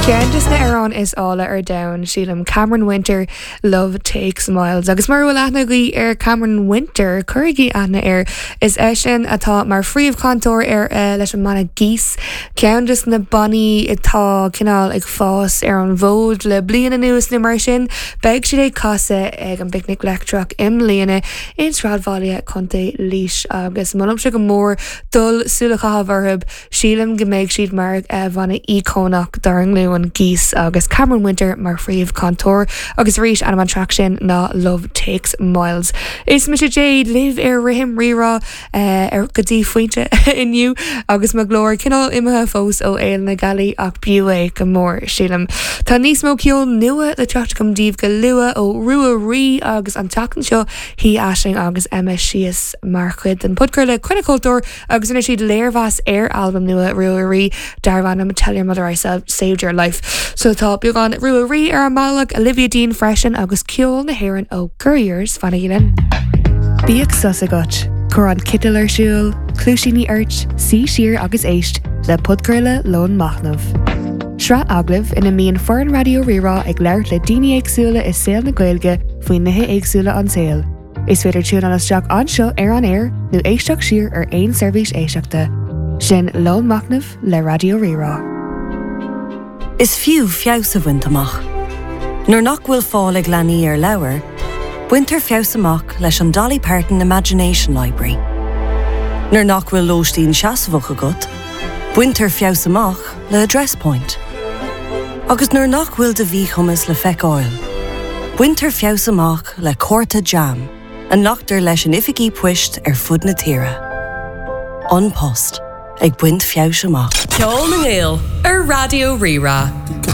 Just na Aaron is all down Sheelam Cameron Winter Love Takes Miles agus mar bhfuil aithne gaí Cameron Winter chuirigí aithne is sin atá mar fríomh cantóir leis an mana gís ceann just na bunny atá cinál ag fás an bhód le bliana nuas na mar sin beag siad é casa ag an picnic lectrach im líana in Stradbhaile conta lís agus manam se go mór dul súlacha bharthab Sheelam go méid siad mar bhana ícónach darang lu an gís agus Cameron Winter mar fríomh cantóir agus rís an track sin ná Love Takes Miles. Is me Jade live rihim rira godí fointe inniu agus ma glóir cinál imethe fós ó éil na galí ach biú go mór Sheelam. Tá níos mó ciol nua le teach gom díobh go lua ó Rua Rí agus an tachan seo hí asing agus Emma Sias mar chud an pudgur le cuinecultúr agus ina siad léirhas album nua Rua Rí darvan Tell Your Mother I Saved Your Life. So tá beagán Rua Rí an málag Olivia Dean freisin agus ciol na héireann ó Couriers fanna ghileann. Bíag susagat, chur an kitill siúil, clúisíní airt, sí siar agus éist le pudgurla lón machnamh. Sra aglah ina míon foreign radio rira ag leirt le daoine éagsúla is saoil na Gaeilge faoin nithe éagsúla an saoil. Is féidir tún an isteach anseo an air nó éisteach siar ar aon seirbhís éisteachta. Sin lón machnamh le radio rira. Is fiú fiabhsa bhaint amach. Nuair nach bhfuil fáil ag leanaí ar leabhar, buintear fiabhsa amach leis an Dolly Parton Imagination Library. Nuair nach bhfuil lóistín seasamhacha agat, buintear fiabhsa amach le Address Point. Agus nuair nach bhfuil de bhí chumas le feiceáil, buintear fiabhsa amach le Córta Jam, an nachtar leis an ificí puist ar fud na tíre. An post ag buint fiabhsa amach. Ceol na nGael ar Radio Rira.